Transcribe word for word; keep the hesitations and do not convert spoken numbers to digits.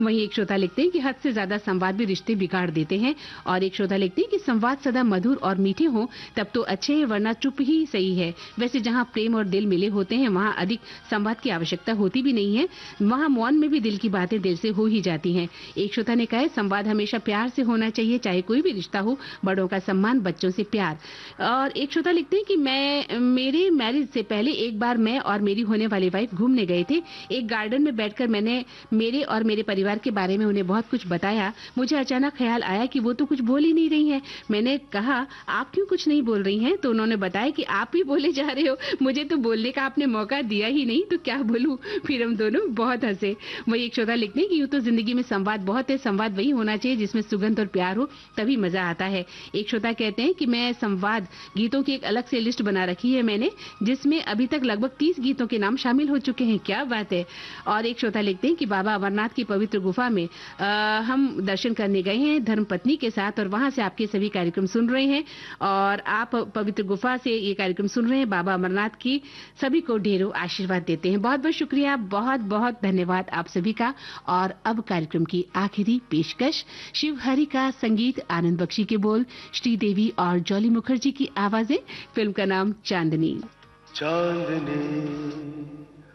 वहीं एक श्रोता लिखते हैं कि हद से ज्यादा संवाद भी रिश्ते बिगाड़ देते हैं। और एक श्रोता लिखते हैं कि संवाद सदा मधुर और मीठे हों तब तो अच्छे हैं, वरना चुप ही सही है। वैसे जहां प्रेम और दिल मिले होते हैं वहां अधिक संवाद की आवश्यकता होती भी नहीं है, वहां मौन में भी दिल की बातें दिल से हो ही जाती हैं। एक श्रोता ने कहा संवाद हमेशा प्यार से होना चाहिए, चाहे कोई भी रिश्ता हो, बड़ों का सम्मान, बच्चों से प्यार। और एक श्रोता लिखते हैं कि मैं मेरे मैरिज से पहले एक बार मैं और मेरी होने वाली वाइफ घूमने गए थे। एक गार्डन में बैठकर मैंने मेरे और मेरे परिवार के बारे में उन्हें बहुत कुछ बताया। मुझे अचानक ख्याल आया कि वो तो कुछ बोल ही नहीं रही हैं। मैंने कहा आप क्यों कुछ नहीं बोल रही हैं? तो उन्होंने बताया कि आप ही बोले जा रहे हो, मुझे तो बोलने का आपने मौका दिया ही नहीं, तो क्या बोलूं। फिर हम दोनों बहुत हंसे। वही एक श्रोता लिखते हैं कि यूं तो जिंदगी में संवाद बहुत है, संवाद वही होना चाहिए जिसमें सुगंध और प्यार हो, तभी मजा आता है। एक श्रोता कहते हैं कि मैं संवाद गीतों की एक अलग से लिस्ट बना रखी है मैंने, जिसमें अभी तक लगभग तीस गीतों के नाम शामिल हो चुके हैं। क्या बात है। और एक श्रोता लिखते हैं कि बाबा अमरनाथ की पवित्र गुफा में आ, हम दर्शन करने गए हैं धर्मपत्नी के साथ, और वहां से आपके सभी कार्यक्रम सुन रहे हैं। और आप पवित्र गुफा से ये कार्यक्रम सुन रहे हैं। बाबा अमरनाथ की सभी को ढेरों आशीर्वाद देते हैं। बहुत बहुत शुक्रिया, बहुत बहुत धन्यवाद आप सभी का। और अब कार्यक्रम की आखिरी पेशकश, शिव हरि का संगीत, आनंद बख्शी के बोल, श्रीदेवी और जॉली मुखर्जी की आवाजें। फिल्म का नाम चांदनी। चांदनी